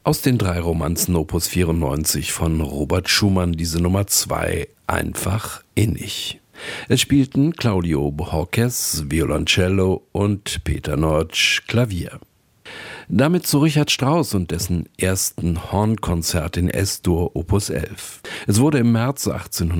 Aus den 3 Romanzen Opus 94 von Robert Schumann, diese Nummer 2, einfach innig. Es spielten Claudio Bohorquez, Violoncello und Peter Nortsch, Klavier. Damit zu Richard Strauss und dessen ersten Hornkonzert in S-Dur Opus 11. Es wurde im März 1800